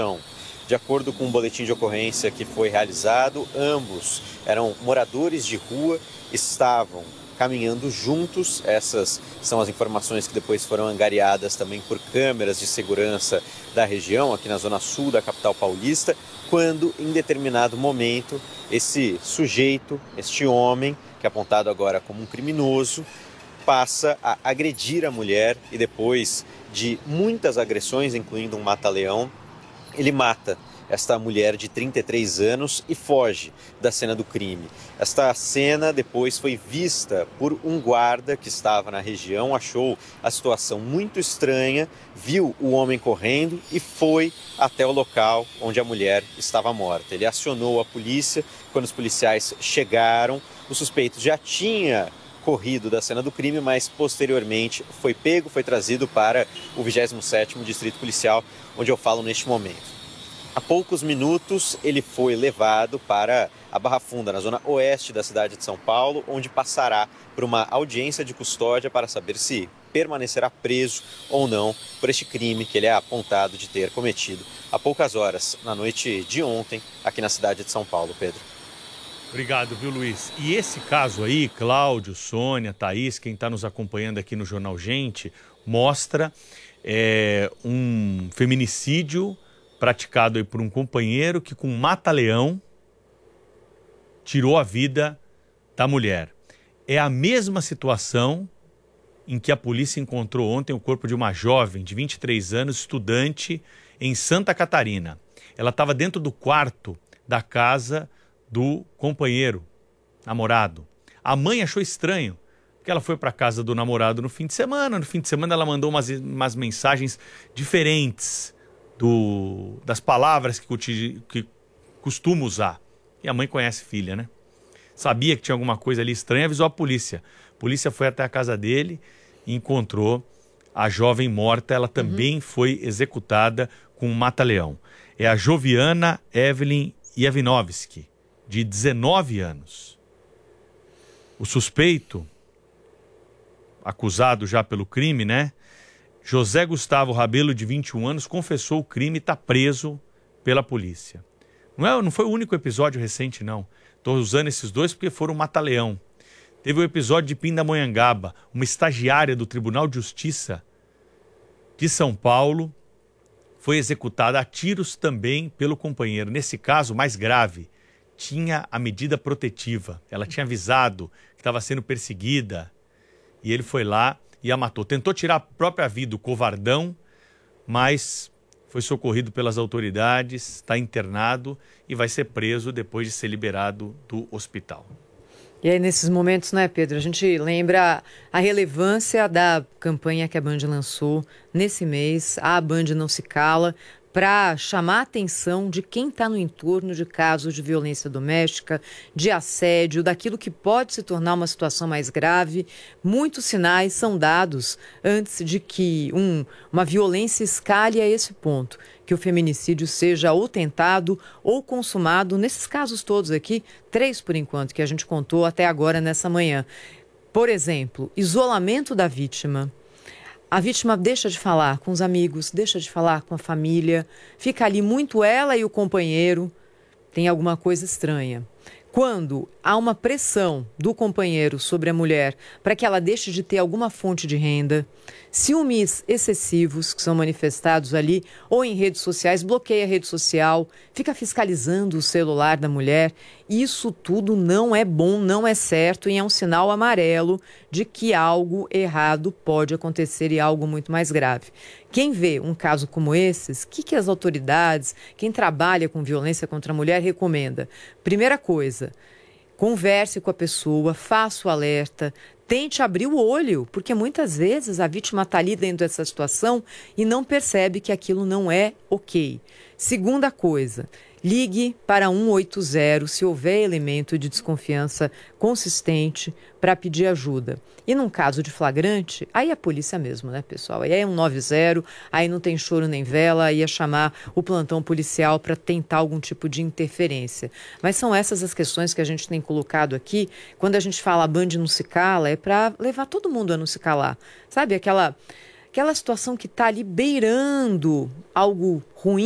De acordo com um boletim de ocorrência que foi realizado, ambos eram moradores de rua, estavam caminhando juntos. Essas são as informações que depois foram angariadas também por câmeras de segurança da região, aqui na zona sul da capital paulista, quando em determinado momento esse sujeito, este homem, que é apontado agora como um criminoso, passa a agredir a mulher e depois de muitas agressões, incluindo um mata-leão, ele mata esta mulher de 33 anos e foge da cena do crime. Esta cena depois foi vista por um guarda que estava na região, achou a situação muito estranha, viu o homem correndo e foi até o local onde a mulher estava morta. Ele acionou a polícia. Quando os policiais chegaram, o suspeito já tinha corrido da cena do crime, mas posteriormente foi pego, foi trazido para o 27º Distrito Policial, onde eu falo neste momento. Há poucos minutos ele foi levado para a Barra Funda, na zona oeste da cidade de São Paulo, onde passará por uma audiência de custódia para saber se permanecerá preso ou não por este crime que ele é apontado de ter cometido há poucas horas, na noite de ontem, aqui na cidade de São Paulo. Pedro. Obrigado, viu, Luiz? E esse caso aí, Cláudio, Sônia, Thaís, quem está nos acompanhando aqui no Jornal Gente, mostra um feminicídio praticado aí por um companheiro que com um mata-leão tirou a vida da mulher. É a mesma situação em que a polícia encontrou ontem o corpo de uma jovem de 23 anos, estudante em Santa Catarina. Ela estava dentro do quarto da casa do companheiro, namorado. A mãe achou estranho, porque ela foi para a casa do namorado no fim de semana. No fim de semana ela mandou umas mensagens diferentes das palavras que costuma usar. E a mãe conhece filha, né? Sabia que tinha alguma coisa ali estranha, avisou a polícia. A polícia foi até a casa dele e encontrou a jovem morta. Ela também foi executada com um mata-leão. É a Joviana Evelyn Yavinovski, de 19 anos. O suspeito, acusado já pelo crime, né? José Gustavo Rabelo, de 21 anos, confessou o crime e está preso pela polícia. Não foi o único episódio recente, não. Estou usando esses dois porque foram mata-leão. Teve o episódio de Pindamonhangaba, uma estagiária do Tribunal de Justiça de São Paulo foi executada a tiros também pelo companheiro. Nesse caso, mais grave, tinha a medida protetiva. Ela tinha avisado que estava sendo perseguida e ele foi lá e a matou. Tentou tirar a própria vida, o covardão, mas foi socorrido pelas autoridades, está internado e vai ser preso depois de ser liberado do hospital. E aí, nesses momentos, né, Pedro, a gente lembra a relevância da campanha que a Band lançou nesse mês, A Band Não Se Cala, para chamar a atenção de quem está no entorno de casos de violência doméstica, de assédio, daquilo que pode se tornar uma situação mais grave. Muitos sinais são dados antes de que uma violência escale a esse ponto, que o feminicídio seja ou tentado ou consumado, nesses casos todos aqui, 3 por enquanto, que a gente contou até agora nessa manhã. Por exemplo, isolamento da vítima. A vítima deixa de falar com os amigos, deixa de falar com a família, fica ali muito ela e o companheiro, tem alguma coisa estranha. Quando há uma pressão do companheiro sobre a mulher para que ela deixe de ter alguma fonte de renda, ciúmes excessivos que são manifestados ali ou em redes sociais, bloqueia a rede social, fica fiscalizando o celular da mulher, isso tudo não é bom, não é certo e é um sinal amarelo de que algo errado pode acontecer e algo muito mais grave. Quem vê um caso como esses, o que as autoridades, quem trabalha com violência contra a mulher recomenda? Primeira coisa, converse com a pessoa, faça o alerta, tente abrir o olho, porque muitas vezes a vítima está ali dentro dessa situação e não percebe que aquilo não é ok. Segunda coisa, ligue para 180 se houver elemento de desconfiança consistente para pedir ajuda. E num caso de flagrante, aí é a polícia mesmo, né, pessoal? Aí é 190, aí não tem choro nem vela, aí é chamar o plantão policial para tentar algum tipo de interferência. Mas são essas as questões que a gente tem colocado aqui. Quando a gente fala a Band não se cala, é para levar todo mundo a não se calar. Sabe, aquela situação que está ali beirando algo ruim.